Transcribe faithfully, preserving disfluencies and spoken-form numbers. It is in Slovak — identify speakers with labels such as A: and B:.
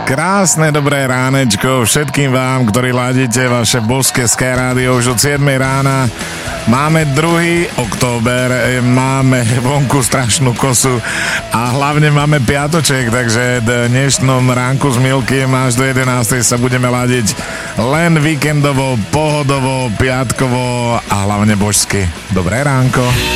A: Krásne dobré ránečko všetkým vám, ktorí ladíte vaše božské Sky rádio už od siedmej rána. Máme druhý október, máme vonku strašnú kosu a hlavne máme piatoček, takže dnešnom ránku s Milkym až do jedenástej sa budeme ladiť len víkendovo, pohodovo, piatkovo a hlavne božsky. Dobré ránko.